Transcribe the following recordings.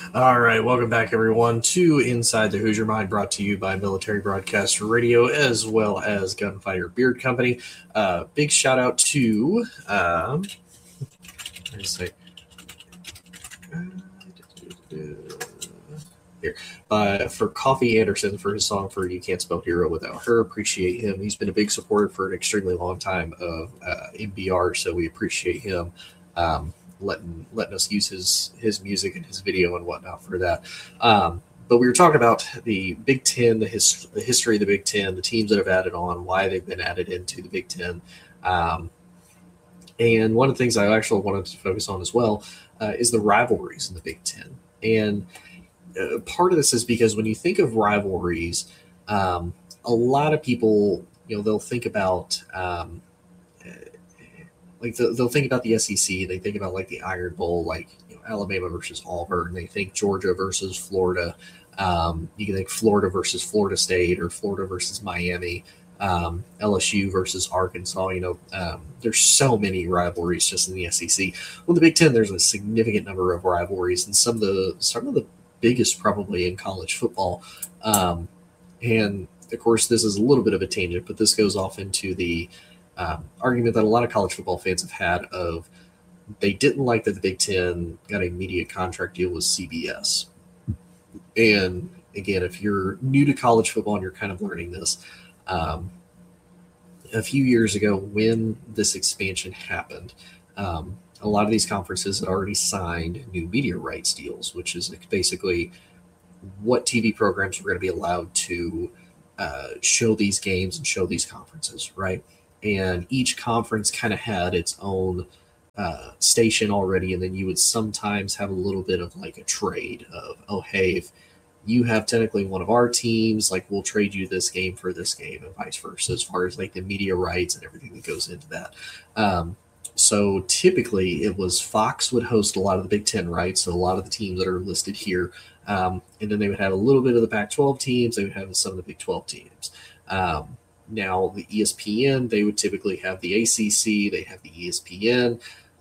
All right, welcome back, everyone, to Inside the Hoosier Mind, brought to you by Military Broadcaster Radio as well as Gunfighter Beard Company. Big shout out to, let me say, here, for Coffee Anderson for his song for You Can't Spell Hero Without Her. Appreciate him. He's been a big supporter for an extremely long time of MBR, so we appreciate him. Letting us use his music and his video and whatnot for that. But we were talking about the Big Ten, the history of the Big Ten, the teams that have added on, why they've been added into the Big Ten. And one of the things I actually wanted to focus on as well is the rivalries in the Big Ten. And part of this is because when you think of rivalries, a lot of people, they'll think about they'll think about the SEC. They think about like the Iron Bowl, like Alabama versus Auburn. They think Georgia versus Florida. You can think Florida versus Florida State or Florida versus Miami. LSU versus Arkansas. There's so many rivalries just in the SEC. Well, the Big Ten, there's a significant number of rivalries, and some of the biggest probably in college football. And of course, this is a little bit of a tangent, but this goes off into the argument that a lot of college football fans have had of they didn't like that the Big Ten got a media contract deal with CBS. And again, if you're new to college football and you're kind of learning this, a few years ago when this expansion happened, a lot of these conferences had already signed new media rights deals, which is basically what TV programs were going to be allowed to show these games and show these conferences, right? And each conference kind of had its own station already, and then you would sometimes have a little bit of like a trade of, oh, hey, if you have technically one of our teams, like we'll trade you this game for this game and vice versa, as far as like the media rights and everything that goes into that. So typically it was Fox would host a lot of the Big Ten, right? So a lot of the teams that are listed here. And then they would have a little bit of the Pac-12 teams. They would have some of the Big 12 teams. Now the ESPN, they would typically have the ACC. They have the ESPN.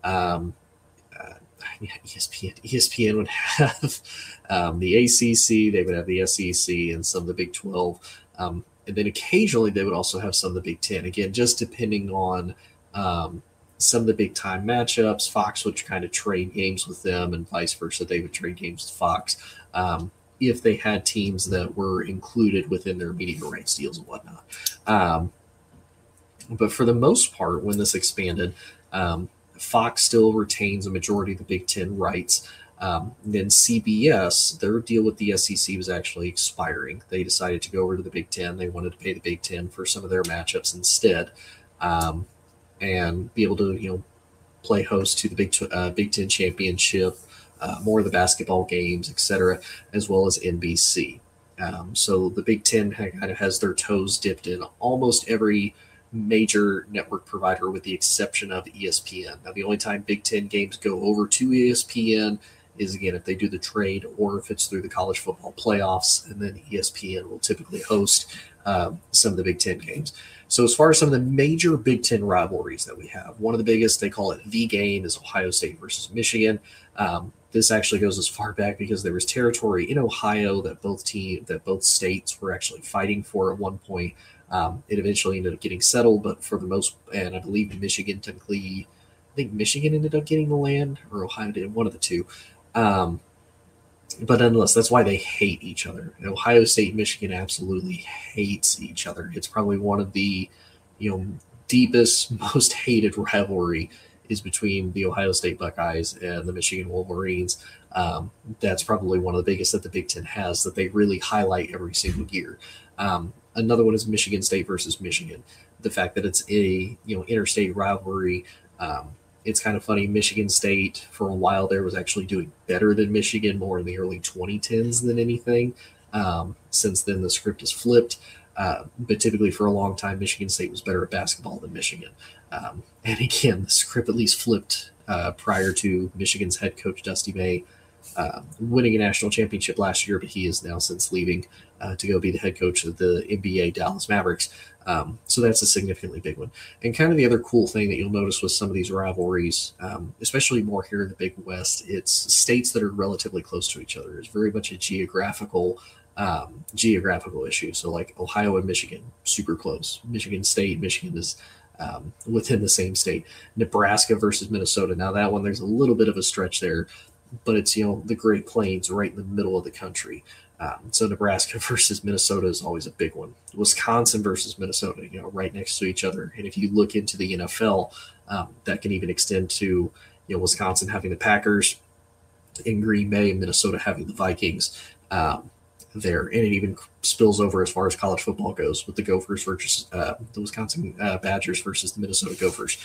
ESPN would have the ACC. They would have the SEC and some of the Big 12. And then occasionally they would also have some of the Big 10. Again, just depending on some of the big time matchups. Fox would kind of trade games with them and vice versa. They would trade games with Fox if they had teams that were included within their media rights deals and whatnot. But for the most part, when this expanded, Fox still retains a majority of the Big Ten rights. Then CBS, their deal with the SEC was actually expiring. They decided to go over to the Big Ten. They wanted to pay the Big Ten for some of their matchups instead, and be able to, play host to the Big Ten championship, more of the basketball games, etc., as well as NBC. So the Big Ten kind of has their toes dipped in almost every major network provider with the exception of ESPN. Now, the only time Big Ten games go over to ESPN is, again, if they do the trade or if it's through the college football playoffs, and then ESPN will typically host some of the Big Ten games. So as far as some of the major Big Ten rivalries that we have, one of the biggest, they call it the game, is Ohio State versus Michigan. This actually goes as far back because there was territory in Ohio that both states were actually fighting for at one point. It eventually ended up getting settled, but for the most, and I believe Michigan technically, I think Michigan ended up getting the land, or Ohio did, one of the two. But nonetheless, that's why they hate each other. And Ohio State and Michigan absolutely hates each other. It's probably one of the, deepest, most hated rivalry is between the Ohio State Buckeyes and the Michigan Wolverines. That's probably one of the biggest that the Big Ten has that they really highlight every single year. Another one is Michigan State versus Michigan. The fact that it's a interstate rivalry. It's kind of funny. Michigan State for a while there was actually doing better than Michigan more in the early 2010s than anything. Since then, the script has flipped. But typically for a long time, Michigan State was better at basketball than Michigan. And again, the script at least flipped prior to Michigan's head coach, Dusty May, winning a national championship last year, but he is now since leaving to go be the head coach of the NBA Dallas Mavericks. So that's a significantly big one. And kind of the other cool thing that you'll notice with some of these rivalries, especially more here in the Big West, it's states that are relatively close to each other. It's very much a geographical issue. So like Ohio and Michigan, super close. Michigan State, Michigan is within the same state. Nebraska versus Minnesota. Now that one, there's a little bit of a stretch there, but it's, the Great Plains right in the middle of the country. So Nebraska versus Minnesota is always a big one. Wisconsin versus Minnesota, right next to each other. And if you look into the NFL, that can even extend to, Wisconsin having the Packers in Green Bay, Minnesota having the Vikings there. And it even spills over as far as college football goes with the Gophers versus the Wisconsin Badgers versus the Minnesota Gophers.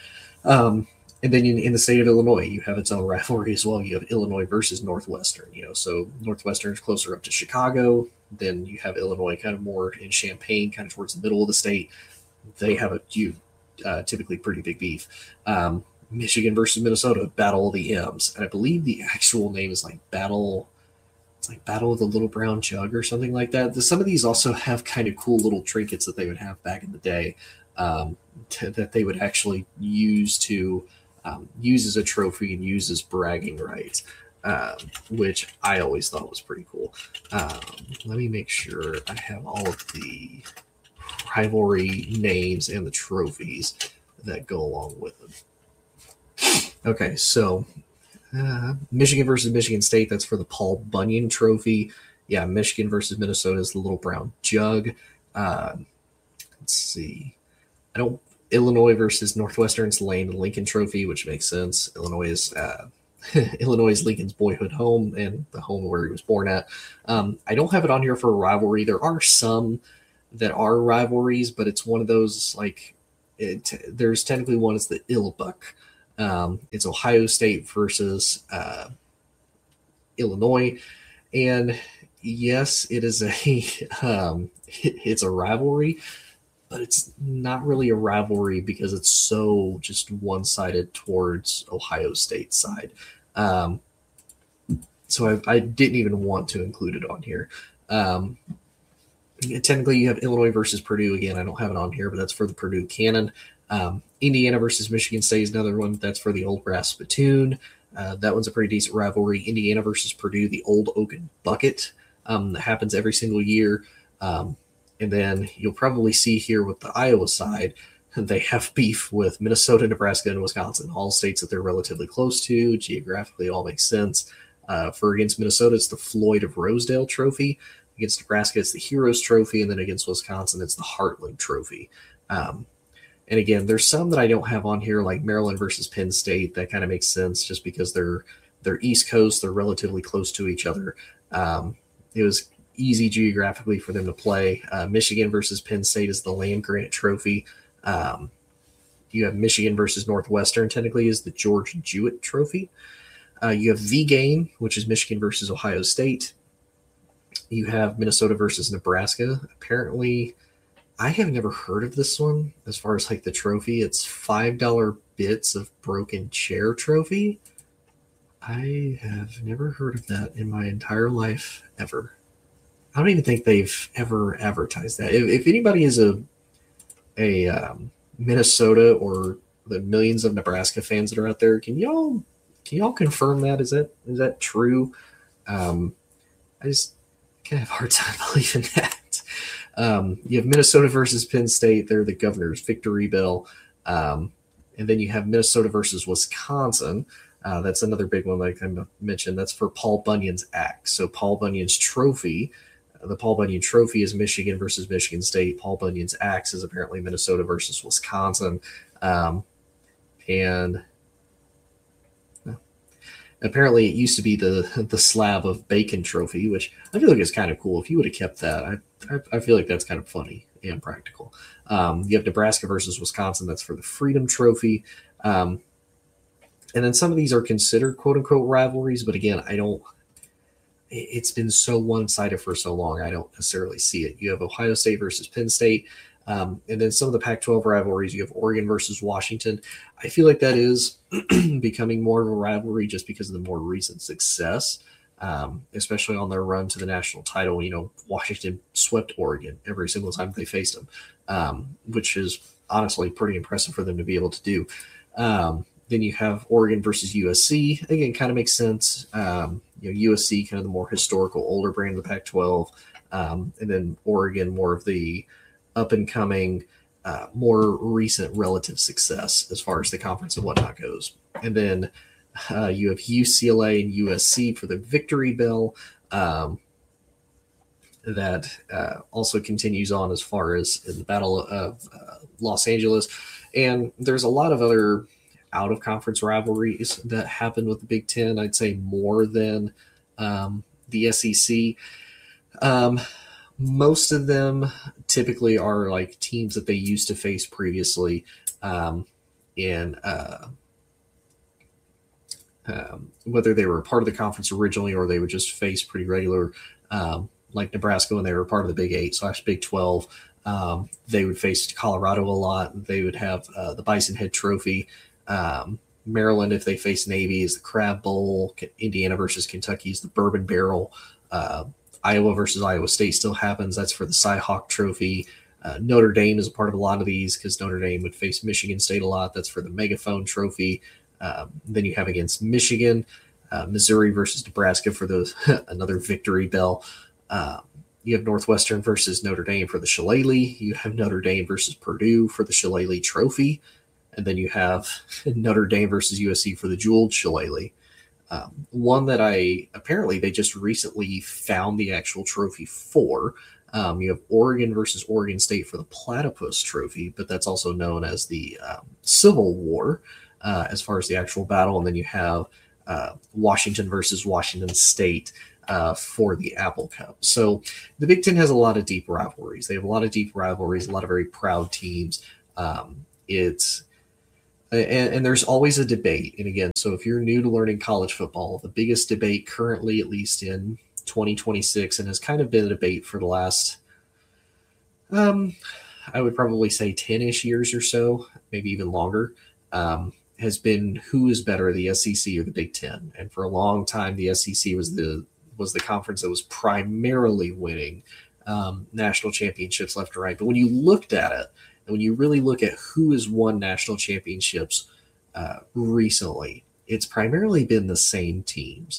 And then in the state of Illinois, you have its own rivalry as well. You have Illinois versus Northwestern, so Northwestern is closer up to Chicago. Then you have Illinois kind of more in Champaign, kind of towards the middle of the state. They have typically pretty big beef. Michigan versus Minnesota, Battle of the M's. And I believe the actual name is like Battle of the Little Brown Jug or something like that. Some of these also have kind of cool little trinkets that they would have back in the day that they would actually use to use as a trophy and use as bragging rights, which I always thought was pretty cool. Let me make sure I have all of the rivalry names and the trophies that go along with them. Okay, so Michigan versus Michigan State, that's for the Paul Bunyan Trophy. Yeah, Michigan versus Minnesota is the Little Brown Jug. Let's see. Illinois versus Northwestern's Lane Lincoln Trophy, which makes sense. Illinois is Lincoln's boyhood home and the home where he was born at. I don't have it on here for a rivalry. There are some that are rivalries, but it's one of those there's technically one is the Illbuck. It's Ohio State versus Illinois, and yes, it is it's a rivalry. But it's not really a rivalry because it's so just one-sided towards Ohio State's side. So I didn't even want to include it on here. Technically, you have Illinois versus Purdue. Again, I don't have it on here, but that's for the Purdue Cannon. Indiana versus Michigan State is another one. That's for the Old Brass Spittoon. That one's a pretty decent rivalry. Indiana versus Purdue, the Old Oaken Bucket. That happens every single year. And then you'll probably see here with the Iowa side, they have beef with Minnesota, Nebraska, and Wisconsin, all states that they're relatively close to. Geographically, all makes sense. Against Minnesota, it's the Floyd of Rosedale Trophy. Against Nebraska, it's the Heroes Trophy. And then against Wisconsin, it's the Heartland Trophy. And again, there's some that I don't have on here, like Maryland versus Penn State. That kind of makes sense just because they're East Coast. They're relatively close to each other. It was easy geographically for them to play. Michigan versus Penn State is the Land-Grant Trophy. You have Michigan versus Northwestern, technically, is the George Jewett Trophy. You have the game, which is Michigan versus Ohio State. You have Minnesota versus Nebraska. Apparently, I have never heard of this one as far as like the trophy. It's $5 bits of broken chair trophy. I have never heard of that in my entire life ever. I don't even think they've ever advertised that. If anybody is a Minnesota or the millions of Nebraska fans that are out there, can y'all confirm that? Is that true? I just kind of have a hard time believing that. You have Minnesota versus Penn State. They're the Governor's Victory Bell. And then you have Minnesota versus Wisconsin. That's another big one, like I mentioned. That's for Paul Bunyan's axe. So Paul Bunyan's trophy. The Paul Bunyan Trophy is Michigan versus Michigan State. Paul Bunyan's axe is apparently Minnesota versus Wisconsin. And apparently it used to be the Slab of Bacon Trophy, which I feel like is kind of cool. If you would have kept that, I feel like that's kind of funny and practical. You have Nebraska versus Wisconsin. That's for the Freedom Trophy. And then some of these are considered quote-unquote rivalries, but again, it's been so one-sided for so long, I don't necessarily see it. You have Ohio State versus Penn State. And then some of the Pac-12 rivalries, you have Oregon versus Washington. I feel like that is becoming more of a rivalry just because of the more recent success, especially on their run to the national title. Washington swept Oregon every single time they faced them, which is honestly pretty impressive for them to be able to do. Then you have Oregon versus USC. Again, kind of makes sense. USC, kind of the more historical, older brand of the Pac-12, and then Oregon, more of the up-and-coming, more recent relative success as far as the conference and whatnot goes. And then you have UCLA and USC for the Victory Bell. That also continues on as far as in the Battle of Los Angeles. And there's a lot of other out-of-conference rivalries that happen with the Big Ten, I'd say more than the SEC. Most of them typically are like teams that they used to face previously in whether they were a part of the conference originally or they would just face pretty regular, like Nebraska when they were part of the Big 8/Big 12. They would face Colorado a lot. They would have the Bison Head Trophy. Maryland, if they face Navy, is the Crab Bowl. Indiana versus Kentucky is the Bourbon Barrel. Iowa versus Iowa State still happens. That's for the Cy-Hawk Trophy. Notre Dame is a part of a lot of these because Notre Dame would face Michigan State a lot. That's for the Megaphone Trophy. Then you have against Michigan, Missouri versus Nebraska for another Victory Bell. You have Northwestern versus Notre Dame for the Shillelagh. You have Notre Dame versus Purdue for the Shillelagh Trophy. And then you have Notre Dame versus USC for the Jeweled Shillelagh. One that apparently they just recently found the actual trophy for. You have Oregon versus Oregon State for the Platypus Trophy, but that's also known as the Civil War as far as the actual battle. And then you have Washington versus Washington State for the Apple Cup. So the Big Ten has a lot of deep rivalries. They have a lot of deep rivalries, a lot of very proud teams. And there's always a debate. And again, so if you're new to learning college football, the biggest debate currently, at least in 2026, and has kind of been a debate for the last, I would probably say 10-ish years or so, maybe even longer, has been who is better, the SEC or the Big Ten. And for a long time, the SEC was the conference that was primarily winning national championships left and right. But when you looked at it, and when you really look at who has won national championships recently, it's primarily been the same teams.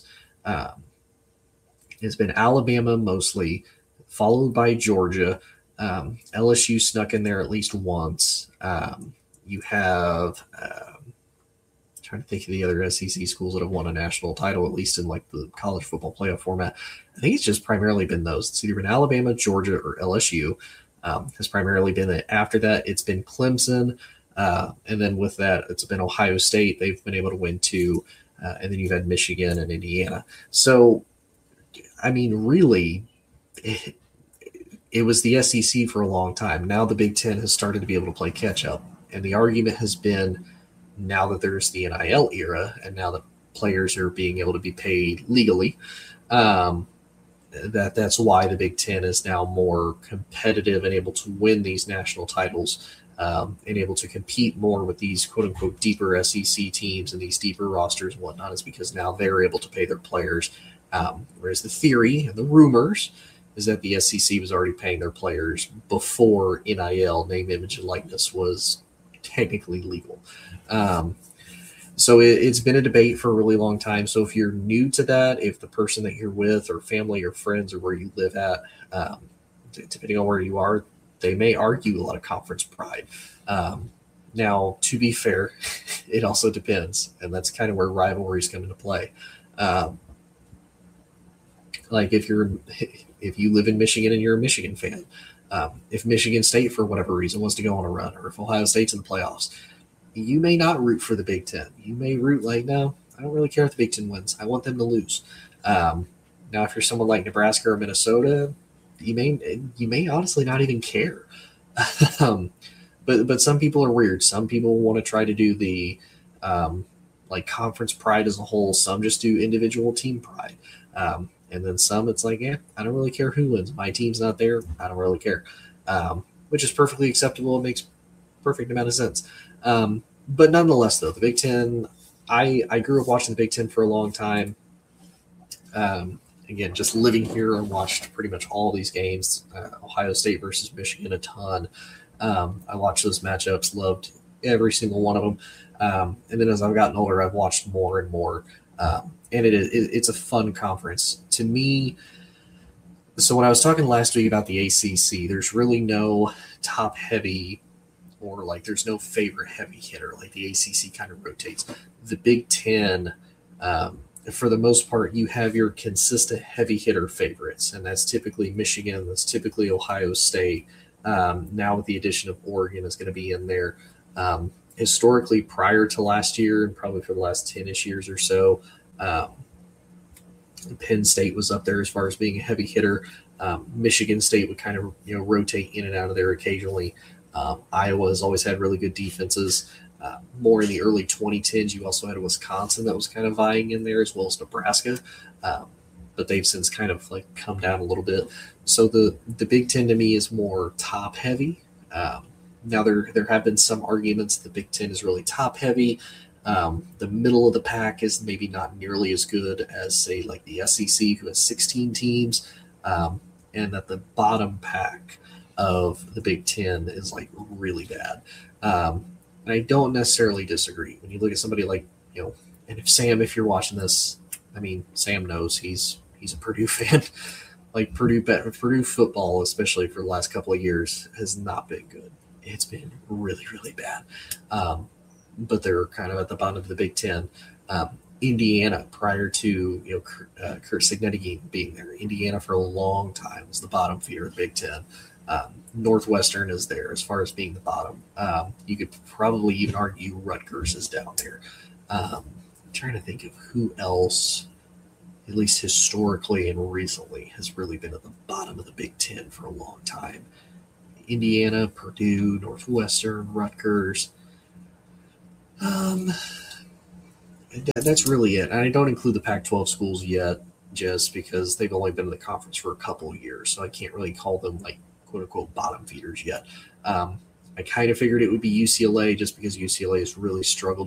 It's been Alabama mostly, followed by Georgia. LSU snuck in there at least once. You have trying to think of the other SEC schools that have won a national title, at least in like the college football playoff format. I think it's just primarily been those. It's either been Alabama, Georgia, or LSU. Has primarily been it. After that, it's been Clemson. And then with that, it's been Ohio State. They've been able to win two. And then you've had Michigan and Indiana. So, I mean, really, it was the SEC for a long time. Now the Big Ten has started to be able to play catch up. And the argument has been now that there's the NIL era and now that players are being able to be paid legally, that's why the Big Ten is now more competitive and able to win these national titles and able to compete more with these quote-unquote deeper SEC teams and these deeper rosters and whatnot, is because now they're able to pay their players. Whereas the theory and the rumors is that the SEC was already paying their players before NIL, name, image, and likeness, was technically legal. So it's been a debate for a really long time. So if you're new to that, if the person that you're with or family or friends or where you live at, depending on where you are, they may argue a lot of conference pride. Now, to be fair, it also depends. And that's kind of where rivalries come into play. Like if you live in Michigan and you're a Michigan fan, if Michigan State, for whatever reason, wants to go on a run, or if Ohio State's in the playoffs, you may not root for the Big Ten. You may root like, no, I don't really care if the Big Ten wins. I want them to lose. Now, if you're someone like Nebraska or Minnesota, you may honestly not even care. But some people are weird. Some people want to try to do the like conference pride as a whole. Some just do individual team pride. And then some, it's like, I don't really care who wins. My team's not there. I don't really care. which is perfectly acceptable. It makes perfect amount of sense. But nonetheless, though, the Big Ten, I grew up watching the Big Ten for a long time. Again, just living here, I watched pretty much all these games. Ohio State versus Michigan, a ton. I watched those matchups, loved every single one of them. And then as I've gotten older, I've watched more and more. And it's a fun conference to me. So when I was talking last week about the ACC, there's really no top heavy, or like there's no favorite heavy hitter. Like the ACC kind of rotates. The Big Ten, for the most part, you have your consistent heavy hitter favorites, and that's typically Michigan. That's typically Ohio State. Now with the addition of Oregon is going to be in there. Historically, prior to last year, and probably for the last 10-ish years or so, Penn State was up there as far as being a heavy hitter. Michigan State would kind of rotate in and out of there occasionally. Iowa has always had really good defenses. More in the early 2010s, you also had Wisconsin that was kind of vying in there, as well as Nebraska. But they've since kind of like come down a little bit. So the Big Ten to me is more top heavy. Now there have been some arguments the Big Ten is really top heavy. The middle of the pack is maybe not nearly as good as, say, like the SEC, who has 16 teams, and that the bottom pack of the Big Ten is like really bad. And I don't necessarily disagree. When you look at somebody like, and if you're watching this, I mean, Sam knows he's a Purdue fan. Like Purdue football, especially for the last couple of years, has not been good. It's been really, really bad. But they're kind of at the bottom of the Big Ten. Indiana, prior to Kurt Signetti being there, Indiana for a long time was the bottom feeder of the Big Ten. Northwestern is there as far as being the bottom. You could probably even argue Rutgers is down there. I'm trying to think of who else, at least historically and recently, has really been at the bottom of the Big Ten for a long time. Indiana, Purdue, Northwestern, Rutgers. That's really it. And I don't include the Pac-12 schools yet, just because they've only been in the conference for a couple of years, so I can't really call them like quote-unquote bottom feeders yet. I kind of figured it would be UCLA, just because UCLA has really struggled